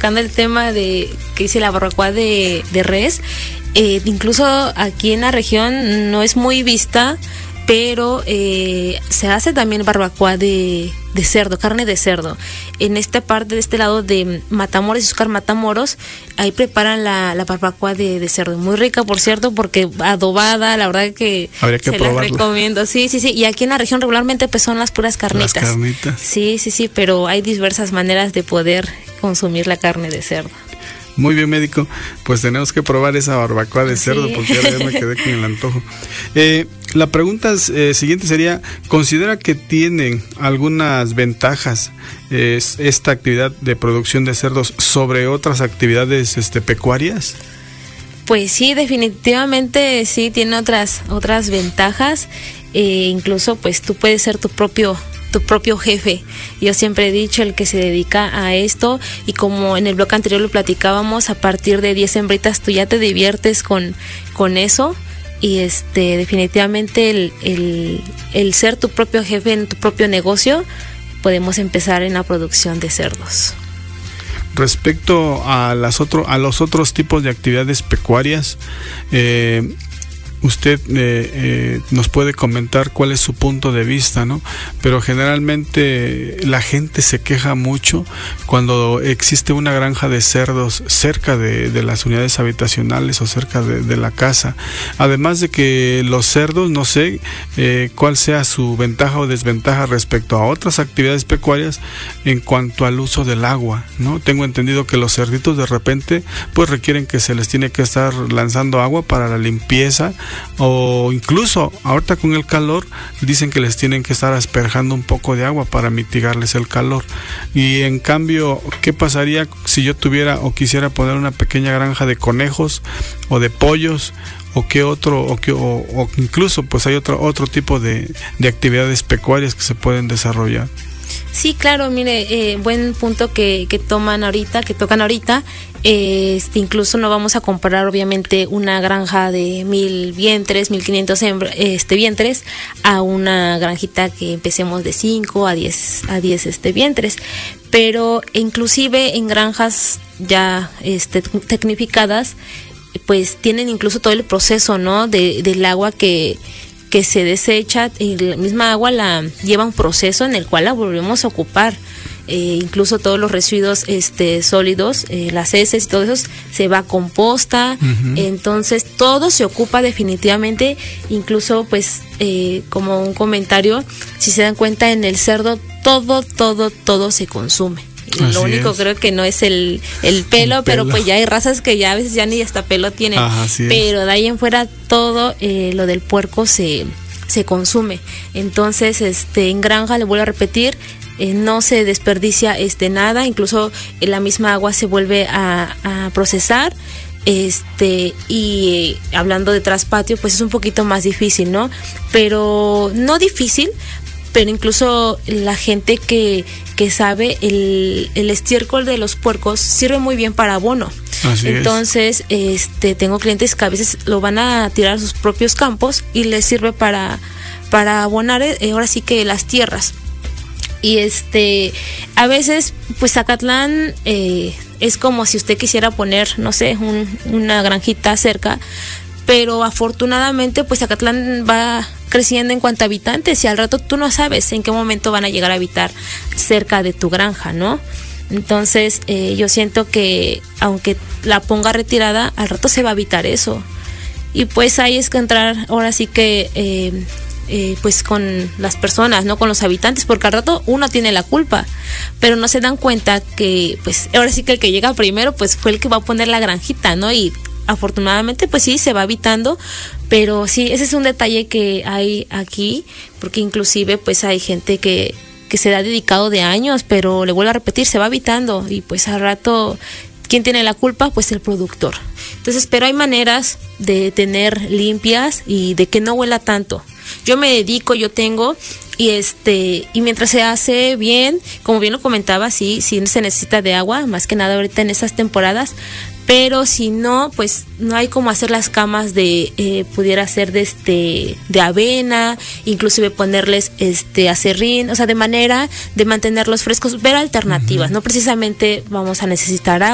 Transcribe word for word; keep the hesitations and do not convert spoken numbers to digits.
tocando el tema de que dice la barbacoa de, de res, eh, incluso aquí en la región no es muy vista, pero eh, se hace también barbacoa de, de cerdo, carne de cerdo. En esta parte, de este lado de Matamoros, Izúcar Matamoros, ahí preparan la, la barbacoa de, de cerdo. Muy rica, por cierto, porque adobada, la verdad que, habría que se probarla. las recomiendo. Sí, sí, sí. Y aquí en la región regularmente pues son las puras carnitas. Las carnitas. Sí, sí, sí, pero hay diversas maneras de poder consumir la carne de cerdo. Muy bien, médico, pues tenemos que probar esa barbacoa de cerdo, sí, porque ya me quedé con el antojo. Eh, la pregunta eh, siguiente sería, ¿considera que tienen algunas ventajas eh, esta actividad de producción de cerdos sobre otras actividades este, pecuarias? Pues sí, definitivamente sí, tiene otras, otras ventajas. Eh, incluso pues tú puedes ser tu propio tu propio jefe. Yo siempre he dicho, el que se dedica a esto, y como en el bloque anterior lo platicábamos, a partir de diez hembritas tú ya te diviertes con, con eso, y este definitivamente el, el, el ser tu propio jefe en tu propio negocio, podemos empezar en la producción de cerdos. Respecto a las otro, a los otros tipos de actividades pecuarias, eh, usted eh, eh, nos puede comentar cuál es su punto de vista, ¿no? Pero generalmente la gente se queja mucho cuando existe una granja de cerdos cerca de, de las unidades habitacionales o cerca de, de la casa. Además de que los cerdos, no sé eh, cuál sea su ventaja o desventaja respecto a otras actividades pecuarias en cuanto al uso del agua, ¿no? Tengo entendido que los cerditos de repente pues requieren que se les tiene que estar lanzando agua para la limpieza, o incluso ahorita con el calor dicen que les tienen que estar asperjando un poco de agua para mitigarles el calor. Y en cambio, ¿qué pasaría si yo tuviera o quisiera poner una pequeña granja de conejos o de pollos, o qué otro, o, qué, o, o incluso pues hay otro, otro tipo de, de actividades pecuarias que se pueden desarrollar? Sí, claro, mire, eh, buen punto que, que toman ahorita, que tocan ahorita. Eh, este, incluso no vamos a comparar obviamente una granja de mil vientres, mil quinientos este, vientres, a una granjita que empecemos de cinco a diez a diez este, vientres. Pero inclusive en granjas ya este, tecnificadas, pues tienen incluso todo el proceso, ¿no? De, del agua que que se desecha, y la misma agua la lleva un proceso en el cual la volvemos a ocupar. Eh, incluso todos los residuos este, sólidos, eh, las heces y todo eso se va a composta. Uh-huh. Entonces todo se ocupa definitivamente. Incluso pues eh, como un comentario, si se dan cuenta, en el cerdo todo, todo, todo se consume. Así lo único es. Creo que no es el, el pelo, el pero pelo. Pues ya hay razas que ya a veces ya ni hasta pelo tienen. Ajá, pero de ahí en fuera todo eh, lo del puerco se, se consume. Entonces este en granja, le vuelvo a repetir, eh, no se desperdicia este nada, incluso eh, la misma agua se vuelve a, a procesar. Este y eh, hablando de traspatio, pues es un poquito más difícil, ¿no? Pero no difícil, pero incluso la gente que, que sabe, el, el estiércol de los puercos sirve muy bien para abono. Así Entonces, es. este tengo clientes que a veces lo van a tirar a sus propios campos y les sirve para, para abonar eh, ahora sí que las tierras. Y este a veces, pues Zacatlán eh, es como si usted quisiera poner, no sé, un, una granjita cerca, pero afortunadamente pues Zacatlán va creciendo en cuanto a habitantes, y al rato tú no sabes en qué momento van a llegar a habitar cerca de tu granja, ¿no? Entonces eh, yo siento que aunque la ponga retirada, al rato se va a habitar eso, y pues ahí es que entrar ahora sí que eh, eh, pues con las personas, ¿no? Con los habitantes, porque al rato uno tiene la culpa, pero no se dan cuenta que pues ahora sí que el que llega primero pues fue el que va a poner la granjita, ¿no? Y afortunadamente pues sí se va habitando, pero sí, ese es un detalle que hay aquí, porque inclusive pues hay gente que, que se ha dedicado de años, pero le vuelvo a repetir, se va habitando, y pues al rato, ¿quién tiene la culpa? Pues el productor. Entonces, pero hay maneras de tener limpias y de que no huela tanto. Yo me dedico, yo tengo, y este y mientras se hace bien, como bien lo comentaba, sí, sí se necesita de agua, más que nada ahorita en esas temporadas, pero si no, pues no hay como hacer las camas de, eh, pudiera ser de este de avena, inclusive ponerles este acerrín, o sea, de manera de mantenerlos frescos, ver alternativas, uh-huh. No precisamente vamos a necesitar agua.